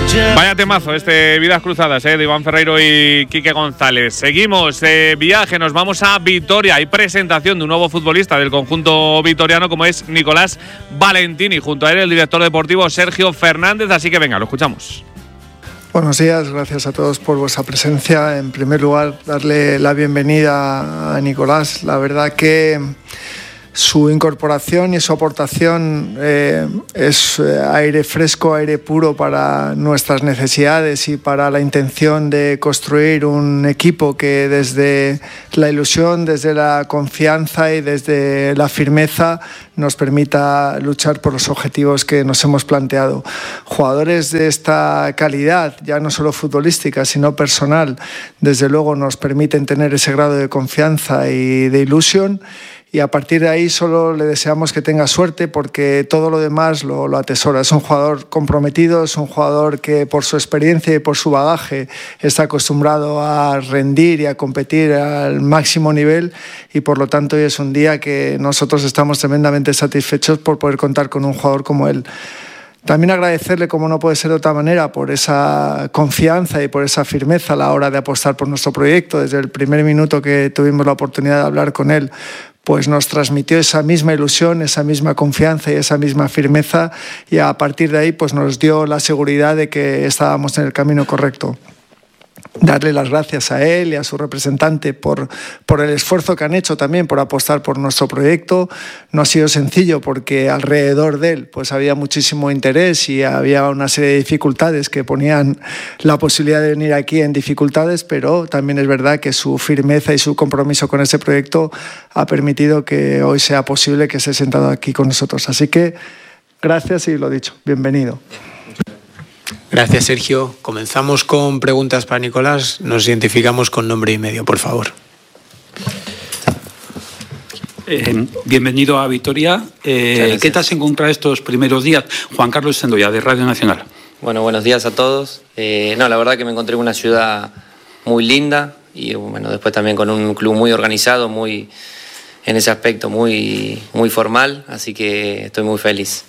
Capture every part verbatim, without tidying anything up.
Vaya temazo este Vidas Cruzadas, eh, de Iván Ferreiro y Quique González. Seguimos de viaje, nos vamos a Vitoria. Hay presentación de un nuevo futbolista del conjunto vitoriano como es Nicolás Valentini. Junto a él el director deportivo Sergio Fernández. Así que venga, lo escuchamos. Buenos días, gracias a todos por vuestra presencia. En primer lugar, darle la bienvenida a Nicolás. La verdad que su incorporación y su aportación eh, es aire fresco, aire puro para nuestras necesidades y para la intención de construir un equipo que desde la ilusión, desde la confianza y desde la firmeza nos permita luchar por los objetivos que nos hemos planteado. Jugadores de esta calidad, ya no solo futbolística, sino personal, desde luego nos permiten tener ese grado de confianza y de ilusión. Y a partir de ahí solo le deseamos que tenga suerte porque todo lo demás lo, lo atesora. Es un jugador comprometido, es un jugador que por su experiencia y por su bagaje está acostumbrado a rendir y a competir al máximo nivel y por lo tanto hoy es un día que nosotros estamos tremendamente satisfechos por poder contar con un jugador como él. También agradecerle, como no puede ser de otra manera, por esa confianza y por esa firmeza a la hora de apostar por nuestro proyecto. Desde el primer minuto que tuvimos la oportunidad de hablar con él, pues nos transmitió esa misma ilusión, esa misma confianza y esa misma firmeza y a partir de ahí pues nos dio la seguridad de que estábamos en el camino correcto. Darle las gracias a él y a su representante por, por el esfuerzo que han hecho también por apostar por nuestro proyecto. No ha sido sencillo porque alrededor de él pues había muchísimo interés y había una serie de dificultades que ponían la posibilidad de venir aquí en dificultades, pero también es verdad que su firmeza y su compromiso con ese proyecto ha permitido que hoy sea posible que esté sentado aquí con nosotros. Así que gracias y lo dicho, bienvenido. Gracias, Sergio. Comenzamos con preguntas para Nicolás. Nos identificamos con nombre y medio, por favor. Eh, bienvenido a Vitoria. Eh, ¿Qué te has encontrado estos primeros días? Juan Carlos Sendoya, de Radio Nacional. Bueno, buenos días a todos. Eh, no, la verdad que me encontré en una ciudad muy linda y bueno, después también con un club muy organizado, muy en ese aspecto muy, muy formal, así que estoy muy feliz.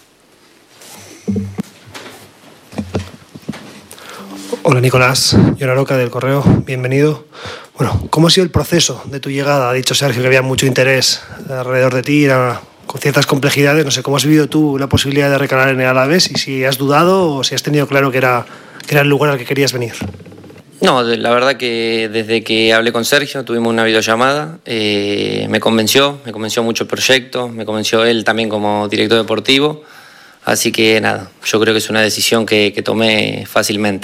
Hola Nicolás, Yona Roca del Correo, bienvenido. Bueno, ¿cómo ha sido el proceso de tu llegada? Ha dicho Sergio que había mucho interés alrededor de ti, era con ciertas complejidades. No sé, ¿cómo has vivido tú la posibilidad de recalar en el Alavés? Y si has dudado o si has tenido claro que era, que era el lugar al que querías venir. No, la verdad que desde que hablé con Sergio, tuvimos una videollamada, eh, me convenció, me convenció mucho el proyecto, me convenció él también como director deportivo. Así que nada, yo creo que es una decisión que, que tomé fácilmente.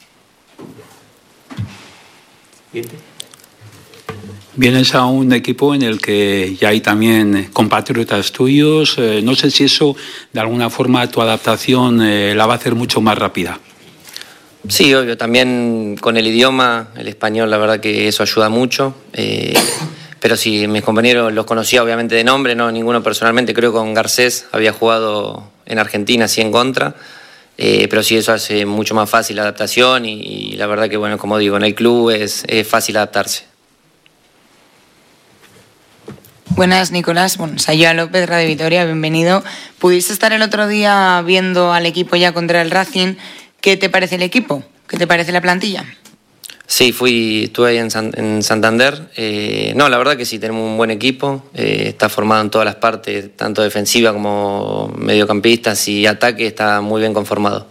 Vienes a un equipo en el que ya hay también compatriotas tuyos. Eh, no sé si eso, de alguna forma, tu adaptación eh, la va a hacer mucho más rápida. Sí, obvio. También con el idioma, el español, la verdad que eso ayuda mucho. Eh, pero sí, mis compañeros los conocía obviamente de nombre, no ninguno personalmente. Creo que con Garcés había jugado en Argentina, sí en contra. Eh, pero sí, eso hace mucho más fácil la adaptación y, y la verdad que, bueno, como digo, en el club es, es fácil adaptarse. Buenas, Nicolás. Bueno, Sayoa López, Radio Vitoria, bienvenido. Pudiste estar el otro día viendo al equipo ya contra el Racing. ¿Qué te parece el equipo? ¿Qué te parece la plantilla? Sí, fui, estuve ahí en, San, en Santander. Eh, no, la verdad que sí, tenemos un buen equipo. Eh, está formado en todas las partes, tanto defensiva como mediocampistas y ataque, está muy bien conformado.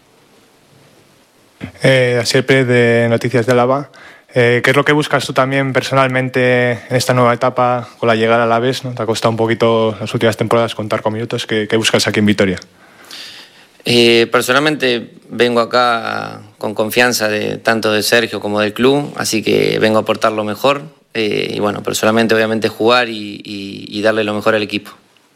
Eh, Asier Pérez, de Noticias de Álava. Eh, ¿Qué es lo que buscas tú también personalmente en esta nueva etapa con la llegada al Alavés, ¿no? Te ha costado un poquito las últimas temporadas contar con minutos. ¿Qué, qué buscas aquí en Vitoria? Eh, personalmente vengo acá con confianza de, tanto de Sergio como del club, así que vengo a aportar lo mejor eh, y bueno, personalmente obviamente jugar y, y, y darle lo mejor al equipo.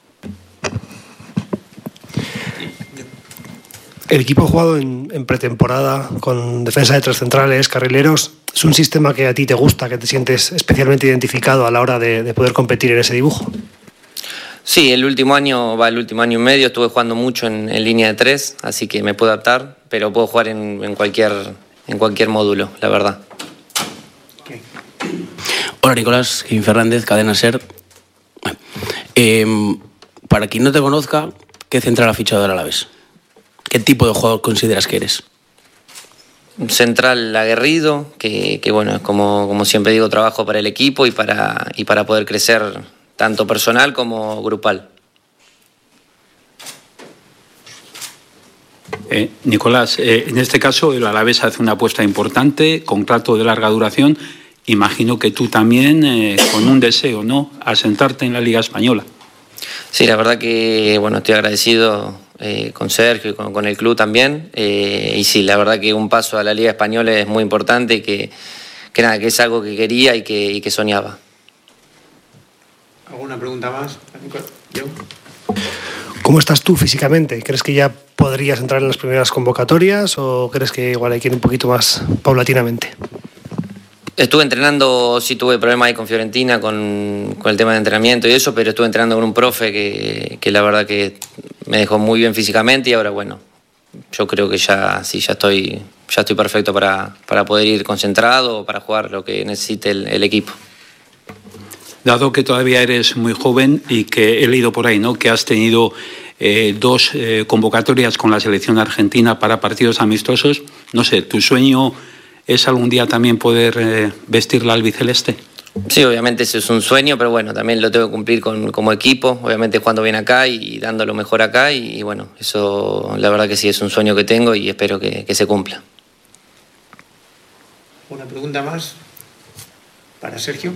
El equipo ha jugado en, en pretemporada con defensa de tres centrales, carrileros. ¿Es un sistema que a ti te gusta, que te sientes especialmente identificado a la hora de, de poder competir en ese dibujo? Sí, el último año, va el último año y medio, estuve jugando mucho en, en línea de tres, así que me puedo adaptar, pero puedo jugar en, en, cualquier, en cualquier módulo, la verdad. Okay. Hola Nicolás, Kevin Fernández, Cadena SER. Bueno, eh, para quien no te conozca, ¿qué central ha fichado del Alavés? ¿Qué tipo de jugador consideras que eres? un central aguerrido, que, que bueno, como, como siempre digo, trabajo para el equipo y para, y para poder crecer tanto personal como grupal. Eh, Nicolás, eh, en este caso el Alavés hace una apuesta importante, contrato de larga duración. Imagino que tú también eh, con un deseo, ¿no?, asentarte en la Liga Española. Sí, la verdad que bueno, estoy agradecido eh, con Sergio y con, con el club también. Eh, y sí, la verdad que un paso a la Liga Española es muy importante y que, que nada, que es algo que quería y que, y que soñaba. ¿Alguna pregunta más? ¿Yo? ¿Cómo estás tú físicamente? ¿Crees que ya podrías entrar en las primeras convocatorias o crees que igual hay que ir un poquito más paulatinamente? Estuve entrenando, sí tuve problemas ahí con Fiorentina, con, con el tema de entrenamiento y eso, pero estuve entrenando con un profe que, que la verdad que me dejó muy bien físicamente y ahora bueno, yo creo que ya sí ya estoy, ya estoy perfecto para, para poder ir concentrado, para jugar lo que necesite el, el equipo. Dado que todavía eres muy joven y que he leído por ahí, ¿no?, que has tenido eh, dos eh, convocatorias con la selección argentina para partidos amistosos, no sé, ¿tu sueño es algún día también poder eh, vestir la albiceleste? Sí, obviamente ese es un sueño, pero bueno, también lo tengo que cumplir con, como equipo, obviamente jugando bien acá y dando lo mejor acá y, y bueno, eso la verdad que sí es un sueño que tengo y espero que, que se cumpla. ¿Una pregunta más para Sergio?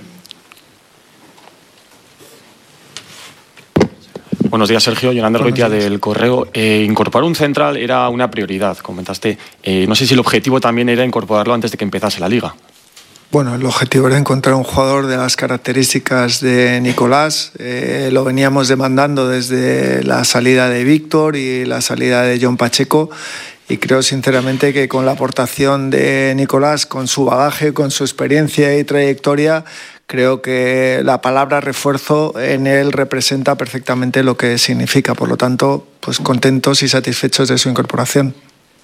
Buenos días, Sergio. Yolanda Argoitia del Correo. Eh, incorporar un central era una prioridad, comentaste. Eh, no sé si el objetivo también era incorporarlo antes de que empezase la Liga. Bueno, el objetivo era encontrar un jugador de las características de Nicolás. Eh, lo veníamos demandando desde la salida de Víctor y la salida de John Pacheco. Y creo sinceramente que con la aportación de Nicolás, con su bagaje, con su experiencia y trayectoria, creo que la palabra refuerzo en él representa perfectamente lo que significa. Por lo tanto, pues contentos y satisfechos de su incorporación.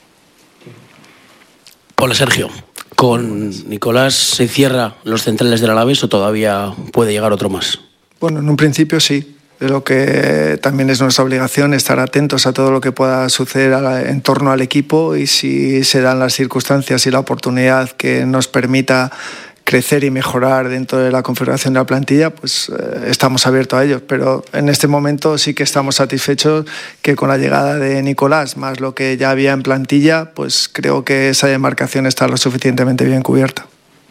Hola, Sergio. ¿Con Nicolás se cierra los centrales del Alavés o todavía puede llegar otro más? Bueno, en un principio sí. Lo que también es nuestra obligación estar atentos a todo lo que pueda suceder en torno al equipo y si se dan las circunstancias y la oportunidad que nos permita crecer y mejorar dentro de la configuración de la plantilla, pues eh, estamos abiertos a ello. Pero en este momento sí que estamos satisfechos que con la llegada de Nicolás, más lo que ya había en plantilla, pues creo que esa demarcación está lo suficientemente bien cubierta.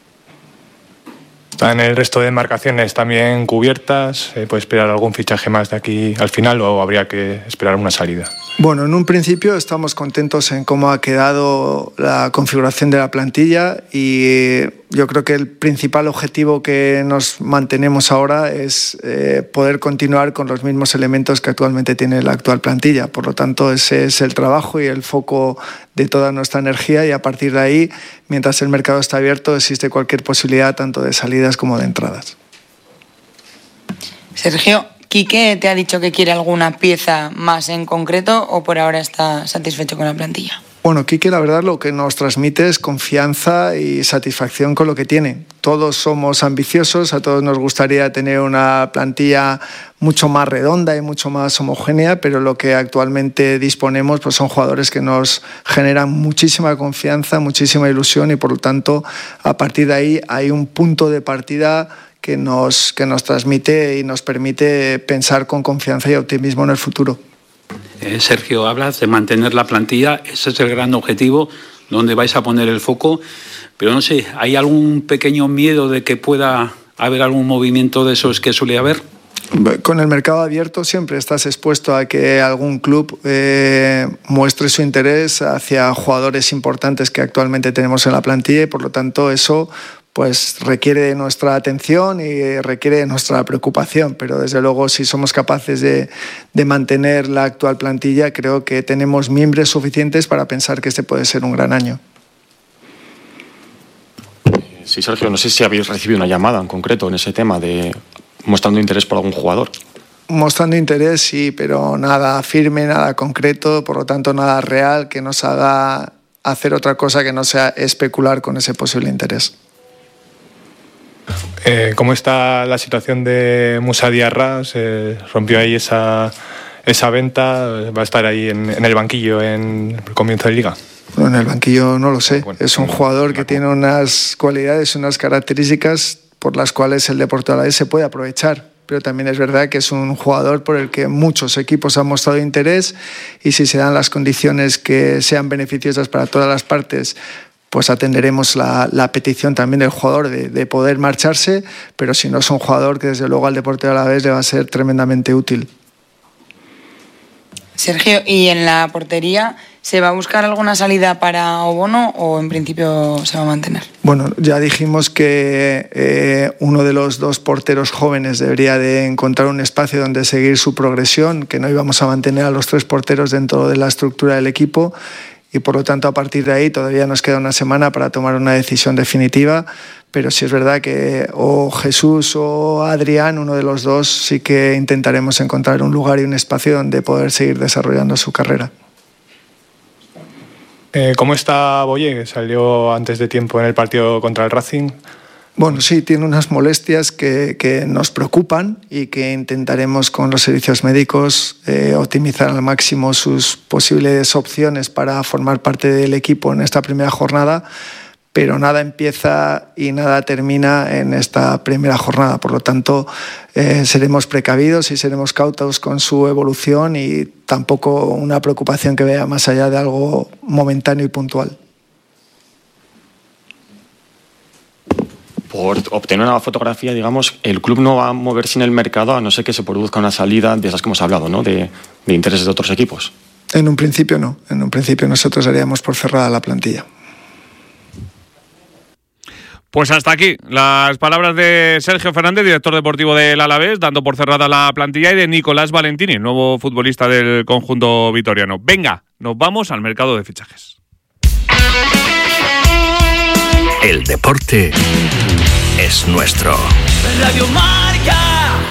¿Están el resto de demarcaciones también cubiertas? ¿Se puede esperar algún fichaje más de aquí al final o habría que esperar una salida? Bueno, en un principio estamos contentos en cómo ha quedado la configuración de la plantilla y yo creo que el principal objetivo que nos mantenemos ahora es eh, poder continuar con los mismos elementos que actualmente tiene la actual plantilla. Por lo tanto, ese es el trabajo y el foco de toda nuestra energía y a partir de ahí, mientras el mercado está abierto, existe cualquier posibilidad tanto de salidas como de entradas. Sergio, ¿Quique te ha dicho que quiere alguna pieza más en concreto o por ahora está satisfecho con la plantilla? Bueno, Quique, la verdad, lo que nos transmite es confianza y satisfacción con lo que tiene. Todos somos ambiciosos, a todos nos gustaría tener una plantilla mucho más redonda y mucho más homogénea, pero lo que actualmente disponemos pues son jugadores que nos generan muchísima confianza, muchísima ilusión y por lo tanto, a partir de ahí hay un punto de partida que nos, que nos transmite y nos permite pensar con confianza y optimismo en el futuro. Eh, Sergio, hablas de mantener la plantilla, ese es el gran objetivo, donde vais a poner el foco, pero no sé, ¿hay algún pequeño miedo de que pueda haber algún movimiento de esos que suele haber? Con el mercado abierto siempre estás expuesto a que algún club eh, muestre su interés hacia jugadores importantes que actualmente tenemos en la plantilla y por lo tanto eso pues requiere de nuestra atención y requiere de nuestra preocupación, pero desde luego si somos capaces de, de mantener la actual plantilla, creo que tenemos miembros suficientes para pensar que este puede ser un gran año. Sí, Sergio, no sé si habéis recibido una llamada en concreto en ese tema de mostrando interés por algún jugador. Mostrando interés, sí, pero nada firme, nada concreto, por lo tanto nada real que nos haga hacer otra cosa que no sea especular con ese posible interés. Eh, ¿Cómo está la situación de Moussa Diarra? ¿Se rompió ahí esa, esa venta? ¿Va a estar ahí en, en el banquillo en el comienzo de Liga? Bueno, en el banquillo no lo sé. Es un jugador que tiene unas cualidades, unas características por las cuales el Deportivo Alavés se puede aprovechar. Pero también es verdad que es un jugador por el que muchos equipos han mostrado interés, y si se dan las condiciones que sean beneficiosas para todas las partes, pues atenderemos la, la petición también del jugador de, de poder marcharse, pero si no es un jugador que desde luego al Deportivo Alavés le va a ser tremendamente útil. Sergio, ¿y en la portería se va a buscar alguna salida para Obono o en principio se va a mantener? Bueno, ya dijimos que eh, uno de los dos porteros jóvenes debería de encontrar un espacio donde seguir su progresión, que no íbamos a mantener a los tres porteros dentro de la estructura del equipo, y por lo tanto a partir de ahí todavía nos queda una semana para tomar una decisión definitiva, pero sí es verdad que o Jesús o Adrián, uno de los dos, sí que intentaremos encontrar un lugar y un espacio donde poder seguir desarrollando su carrera. Eh, ¿Cómo está Boye? Salió antes de tiempo en el partido contra el Racing. Bueno, sí, tiene unas molestias que, que nos preocupan y que intentaremos con los servicios médicos eh, optimizar al máximo sus posibles opciones para formar parte del equipo en esta primera jornada, pero nada empieza y nada termina en esta primera jornada. Por lo tanto, eh, seremos precavidos y seremos cautos con su evolución, y tampoco una preocupación que vaya más allá de algo momentáneo y puntual. Por obtener una fotografía, digamos, el club no va a moverse en el mercado a no ser que se produzca una salida de esas que hemos hablado, ¿no? De, de intereses de otros equipos. En un principio no. En un principio nosotros daríamos por cerrada la plantilla. Pues hasta aquí las palabras de Sergio Fernández, director deportivo del Alavés, dando por cerrada la plantilla, y de Nicolás Valentini, nuevo futbolista del conjunto vitoriano. Venga, nos vamos al mercado de fichajes. El deporte es nuestro. Radio Marca.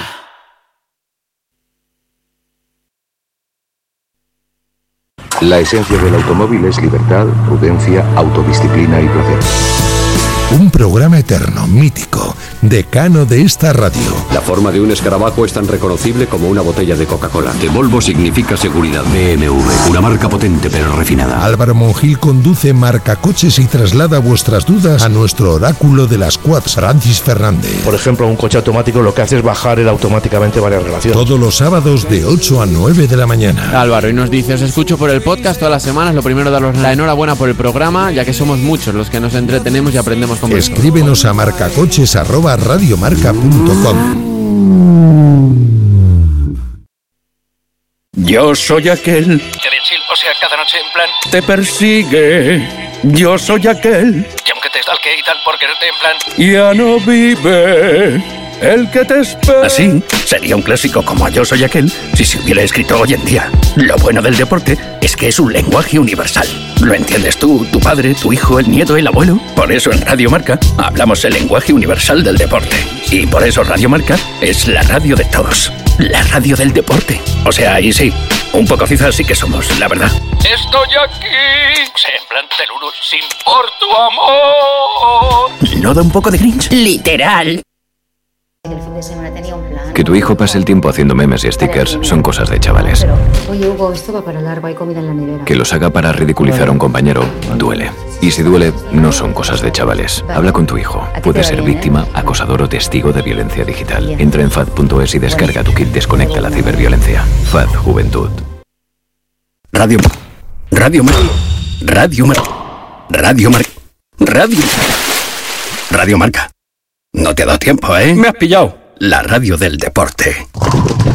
La esencia del automóvil es libertad, prudencia, autodisciplina y placer. Un programa eterno, mítico, decano de esta radio. La forma de un escarabajo es tan reconocible como una botella de Coca-Cola. De Volvo significa seguridad. B M W, una marca potente pero refinada. Álvaro Monjil conduce Marcacoches y traslada vuestras dudas a nuestro oráculo de las quads, Francis Fernández. Por ejemplo, un coche automático lo que hace es bajar él automáticamente varias relaciones. Todos los sábados de ocho a nueve de la mañana. Álvaro, y nos dice: os escucho por el podcast todas las semanas. Lo primero, daros la enhorabuena por el programa, ya que somos muchos los que nos entretenemos y aprendemos con vosotros. Escríbenos a marcacoches arroba radiomarca punto com. Yo soy aquel Terence Hill, o sea, cada noche en plan te persigue. Yo soy aquel y aunque te stalkee y tal por quererte en plan ya no vive el que te espera. Así sería un clásico como Yo soy aquel si se hubiera escrito hoy en día. Lo bueno del deporte es que es un lenguaje universal. Lo entiendes tú, tu padre, tu hijo, el nieto, el abuelo. Por eso en Radio Marca hablamos el lenguaje universal del deporte. Y por eso Radio Marca es la radio de todos. La radio del deporte. O sea, y sí, un poco cizas sí que somos, la verdad. estoy aquí. O sea, en plan Teluru, sin por tu amor. ¿No da un poco de cringe? Literal. Que tu hijo pase el tiempo haciendo memes y stickers son cosas de chavales. Oye, Hugo, esto va para largo, hay comida en la nevera. Que los haga para ridiculizar a un compañero duele. Y si duele, no son cosas de chavales. Habla con tu hijo. Puede ser víctima, acosador o testigo de violencia digital. Entra en fad punto es y descarga tu kit Desconecta la ciberviolencia. F A D Juventud. Radio Radio Mar Radio Mar Radio Mar Radio Radio Marca. No te ha dado tiempo, ¿eh? Me has pillado. La radio del deporte.